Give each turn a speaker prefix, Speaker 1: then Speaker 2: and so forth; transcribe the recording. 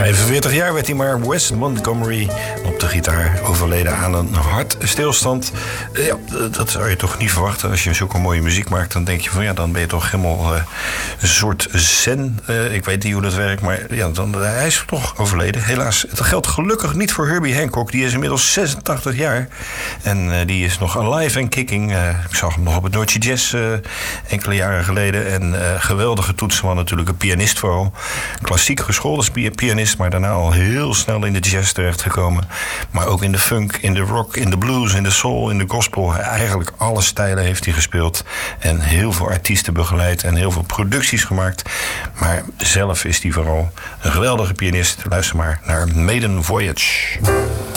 Speaker 1: 45 jaar werd hij maar. Wes Montgomery op de gitaar, overleden aan een hartstilstand. Ja, dat zou je toch niet verwachten. Als je zulke mooie muziek maakt, dan denk je van ja, dan ben je toch helemaal een soort zen. Ik weet niet hoe dat werkt, maar ja, hij is toch overleden. Helaas, het geldt gelukkig niet voor Herbie Hancock. Die is inmiddels 86 jaar. En die is nog alive en kicking. Ik zag hem nog op het Noordje Jazz enkele jaren geleden. En geweldige toetsenman natuurlijk, een pianist vooral. Klassiek geschoolde pianist, maar daarna al heel snel in de jazz terechtgekomen. Maar ook in de funk, in de rock, in de blues, in de soul, in de gospel. Eigenlijk alle stijlen heeft hij gespeeld. En heel veel artiesten begeleid en heel veel producties gemaakt. Maar zelf is hij vooral een geweldige pianist. Luister maar naar Maiden Voyage.